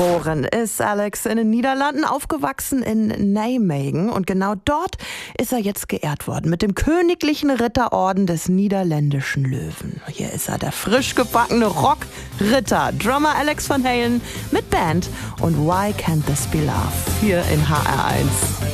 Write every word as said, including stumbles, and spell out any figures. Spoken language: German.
Geboren ist Alex in den Niederlanden, aufgewachsen in Nijmegen und genau dort ist er jetzt geehrt worden mit dem Königlichen Ritterorden des Niederländischen Löwen. Hier ist er, der frisch gebackene Rockritter, Drummer Alex van Halen mit Band und Why Can't This Be Love hier in H R eins.